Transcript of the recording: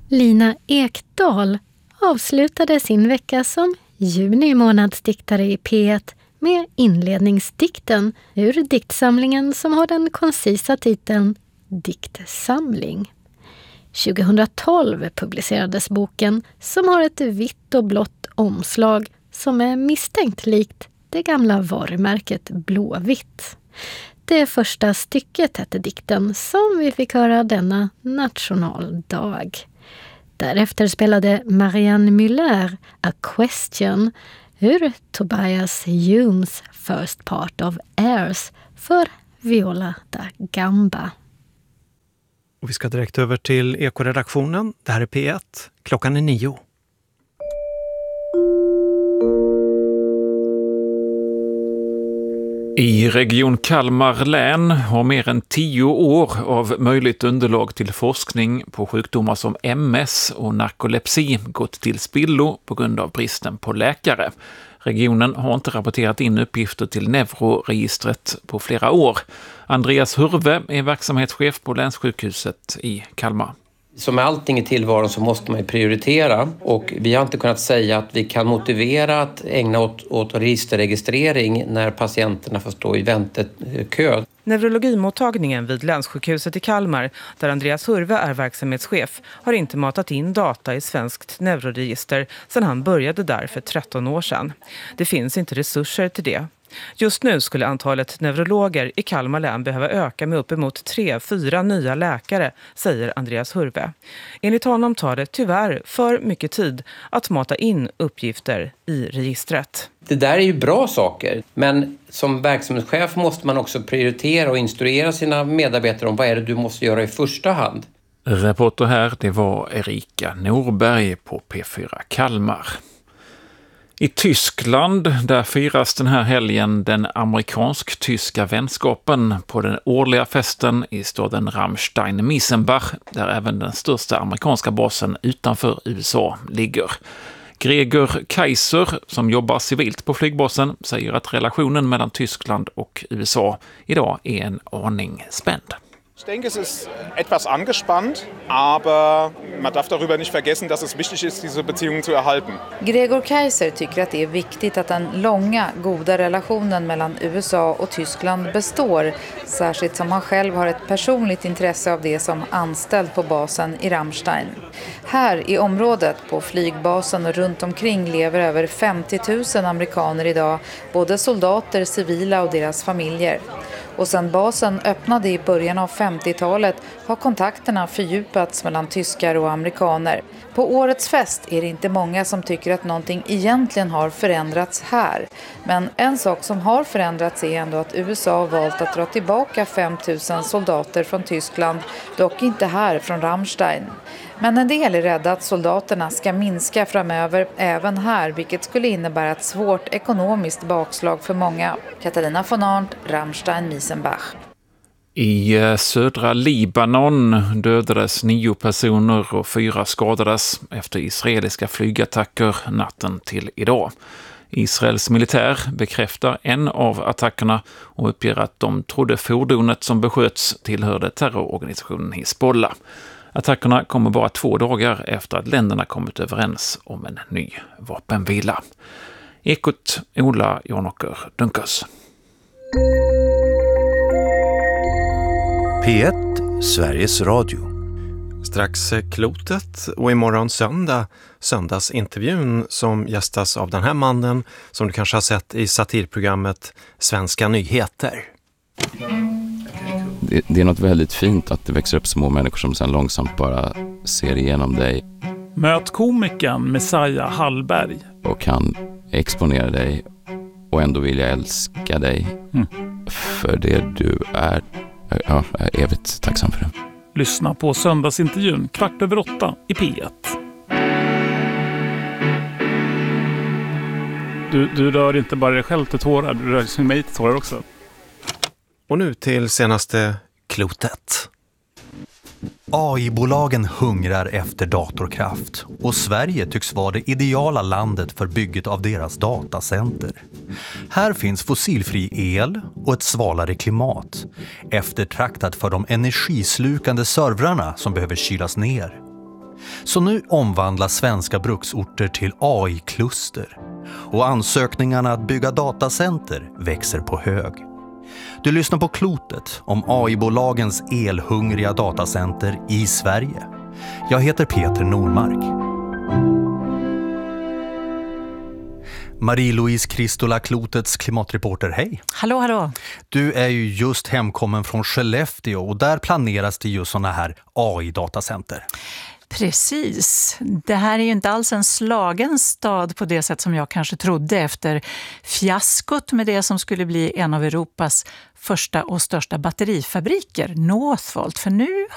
Lina Ekdahl avslutade sin vecka som juni månadsdiktare i P1 med inledningsdikten ur diktsamlingen som har den koncisa titeln Diktsamling. 2012 publicerades boken som har ett vitt och blått omslag som är misstänkt likt det gamla varumärket Blåvitt. Det första stycket hette dikten som vi fick höra denna nationaldag. Därefter spelade Marianne Müller A Question ur Tobias Humes First Part of Airs för viola da gamba. Och vi ska direkt över till Ekoredaktionen. Det här är P1. Klockan är 9. I Region Kalmar län har mer än 10 år av möjligt underlag till forskning på sjukdomar som MS och narkolepsi gått till spillo på grund av bristen på läkare. Regionen har inte rapporterat in uppgifter till neuroregistret på flera år. Andreas Hurve är verksamhetschef på länssjukhuset i Kalmar. Som med allting i tillvaron så måste man ju prioritera, och vi har inte kunnat säga att vi kan motivera att ägna åt registerregistrering när patienterna får stå i väntekö. Neurologimottagningen vid länssjukhuset i Kalmar, där Andreas Hurve är verksamhetschef, har inte matat in data i svenskt neuroregister sedan han började där för 13 år sedan. Det finns inte resurser till det. Just nu skulle antalet neurologer i Kalmar län behöva öka med uppemot 3-4 nya läkare, säger Andreas Hurve. Enligt honom tar det tyvärr för mycket tid att mata in uppgifter i registret. Det där är ju bra saker, men som verksamhetschef måste man också prioritera och instruera sina medarbetare om vad är det du måste göra i första hand. Reporter här, det var Erika Norberg på P4 Kalmar. I Tyskland, där firas den här helgen den amerikansk-tyska vänskapen på den årliga festen i staden Ramstein-Miesenbach, där även den största amerikanska basen utanför USA ligger. Gregor Kaiser, som jobbar civilt på flygbasen, säger att relationen mellan Tyskland och USA idag är en aning spänd. Ich denke, es ist etwas angespannt, aber man darf darüber nicht vergessen, dass es wichtig ist, diese Beziehungen zu erhalten. Gregor Kaiser tycker att det är viktigt att den långa, goda relationen mellan USA och Tyskland består, särskilt som han själv har ett personligt intresse av det som anställd på basen i Ramstein. Här i området, på flygbasen och runt omkring, lever över 50 000 amerikaner idag, både soldater, civila och deras familjer. Och sedan basen öppnade i början av 50-talet har kontakterna fördjupats mellan tyskar och amerikaner. På årets fest är det inte många som tycker att någonting egentligen har förändrats här. Men en sak som har förändrats är ändå att USA har valt att dra tillbaka 5 000 soldater från Tyskland, dock inte här från Ramstein. Men en del är rädda att soldaterna ska minska framöver även här, vilket skulle innebära ett svårt ekonomiskt bakslag för många. Katarina von Arndt, Ramstein-Miesenbach. I södra Libanon dödades 9 personer och 4 skadades efter israeliska flygattacker natten till idag. Israels militär bekräftar en av attackerna och uppger att de trodde fordonet som besköts tillhörde terrororganisationen Hezbollah. Attackerna kommer bara 2 dagar efter att länderna kommit överens om en ny vapenvila. Ekot, Ola Jonåker Dunkers. P1, Sveriges Radio. Strax klotet och imorgon söndagsintervjun som gästas av den här mannen som du kanske har sett i satirprogrammet Svenska nyheter. Det är något väldigt fint att det växer upp små människor som sen långsamt bara ser igenom dig. Möt komikern Messiah Hallberg. Och kan exponera dig och ändå vilja älska dig. För det du är. Ja, jag är evigt tacksam för det. Lyssna på söndagsintervjun 7:15 i P1. Du rör inte bara dig själv till tårar, du rör mig till tårar också. Och nu till senaste klotet. AI-bolagen hungrar efter datorkraft och Sverige tycks vara det ideala landet för bygget av deras datacenter. Här finns fossilfri el och ett svalare klimat, eftertraktat för de energislukande servrarna som behöver kylas ner. Så nu omvandlas svenska bruksorter till AI-kluster. Och ansökningarna att bygga datacenter växer på hög. Du lyssnar på Klotet om AI-bolagens elhungriga datacenter i Sverige. Jag heter Peter Normark. Marie-Louise Kristola, Klotets klimatreporter, hej! Hallå, hallå! Du är ju just hemkommen från Skellefteå och där planeras det ju såna här AI-datacenter. Precis. Det här är ju inte alls en slagen stad på det sätt som jag kanske trodde efter fiaskot med det som skulle bli en av Europas första och största batterifabriker, Northvolt. För nu